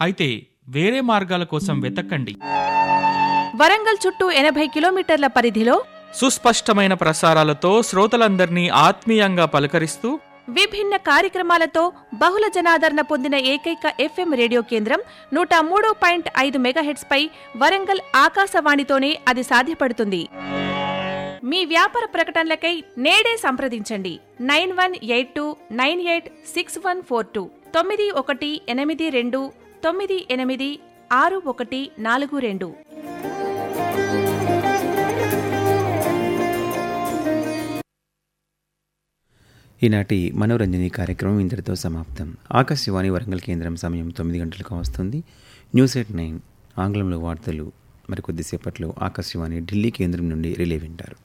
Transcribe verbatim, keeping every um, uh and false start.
అయితే వేరే మార్గాల కోసం వెతకండి. వరంగల్ చుట్టూ ఎనభై కిలోమీటర్ల పరిధిలో సుస్పష్టమైన ప్రసారాలతో శ్రోతలందరినీ ఆత్మీయంగా పలకరిస్తూ విభిన్న కార్యక్రమాలతో బహుళ జనాదరణ పొందిన ఏకైక ఎఫ్ఎం రేడియో కేంద్రం నూట మూడు పాయింట్ ఐదు మెగాహెట్స్ పై వరంగల్ ఆకాశవాణితోనే అది సాధ్యపడుతుంది. మీ వ్యాపార ప్రకటనలకై నేడే సంప్రదించండి nine one eight two nine eight six one four two తొమ్మిది ఒకటి ఎనిమిది రెండు తొమ్మిది ఎనిమిది ఆరు ఒకటి నాలుగు రెండు. ఈనాటి మనోరంజని కార్యక్రమం ఇంతటితో సమాప్తం. ఆకాశవాణి వరంగల్ కేంద్రం సమయం తొమ్మిది గంటలకు వస్తుంది. న్యూస్ ఎట్ నైన్ ఆంగ్లంలో వార్తలు మరికొద్దిసేపట్లో ఆకాశవాణి ఢిల్లీ కేంద్రం నుండి రిలే వింటారు.